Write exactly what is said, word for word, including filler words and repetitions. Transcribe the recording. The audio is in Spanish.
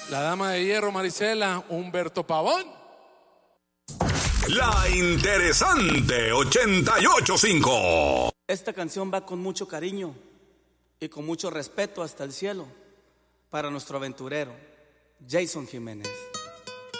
La dama de hierro, Marisela, Humberto Pavón. La interesante ochenta y ocho punto cinco. Esta canción va con mucho cariño y con mucho respeto hasta el cielo para nuestro aventurero, Jason Jiménez.